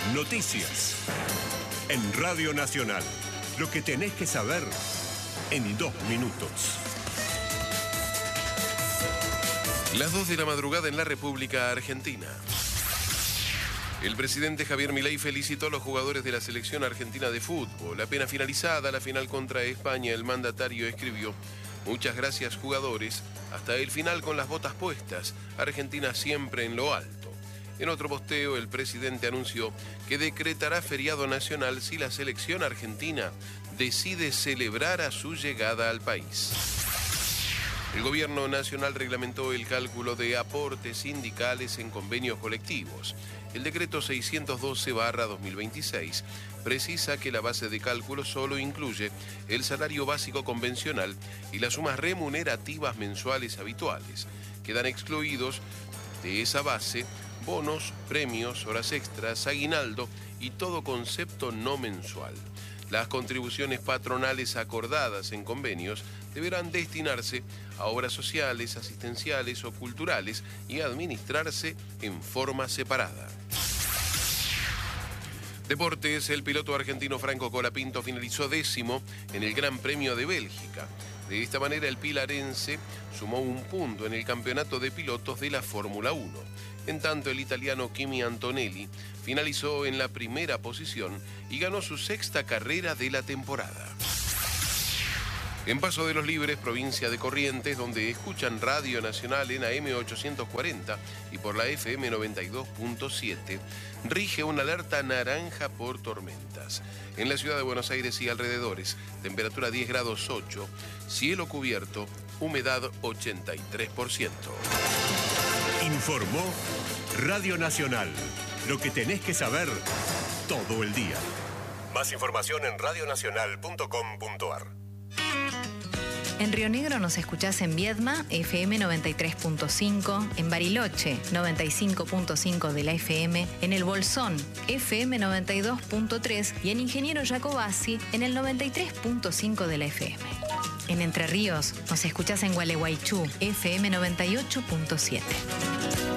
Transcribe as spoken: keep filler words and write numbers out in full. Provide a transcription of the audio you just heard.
Noticias. En Radio Nacional. Lo que tenés que saber en dos minutos. Las dos de la madrugada en la República Argentina. El presidente Javier Milei felicitó a los jugadores de la selección argentina de fútbol. Apenas finalizada la final contra España, el mandatario escribió: muchas gracias, jugadores, hasta el final con las botas puestas, Argentina siempre en lo alto. En otro posteo, el presidente anunció que decretará feriado nacional si la selección argentina decide celebrar a su llegada al país. El gobierno nacional reglamentó el cálculo de aportes sindicales en convenios colectivos. El decreto seiscientos doce barra dos mil veintiséis precisa que la base de cálculo solo incluye el salario básico convencional y las sumas remunerativas mensuales habituales. Quedan excluidos de esa base bonos, premios, horas extras, aguinaldo y todo concepto no mensual. Las contribuciones patronales acordadas en convenios deberán destinarse a obras sociales, asistenciales o culturales y administrarse en forma separada. Deportes, el piloto argentino Franco Colapinto finalizó décimo en el Gran Premio de Bélgica. De esta manera, el pilarense sumó un punto en el campeonato de pilotos de la Fórmula uno. En tanto, el italiano Kimi Antonelli finalizó en la primera posición y ganó su sexta carrera de la temporada. En Paso de los Libres, provincia de Corrientes, donde escuchan Radio Nacional en A M ochocientos cuarenta y por la F M noventa y dos punto siete, rige una alerta naranja por tormentas. En la ciudad de Buenos Aires y alrededores, temperatura diez grados ocho, cielo cubierto, humedad ochenta y tres por ciento. Informó Radio Nacional. Lo que tenés que saber todo el día. Más información en radio nacional punto com punto a r. En Río Negro nos escuchás en Viedma, F M noventa y tres punto cinco, en Bariloche, noventa y cinco punto cinco de la F M, en El Bolsón, F M noventa y dos punto tres y en Ingeniero Jacobasi, en el noventa y tres punto cinco de la F M. En Entre Ríos nos escuchás en Gualeguaychú, F M noventa y ocho punto siete.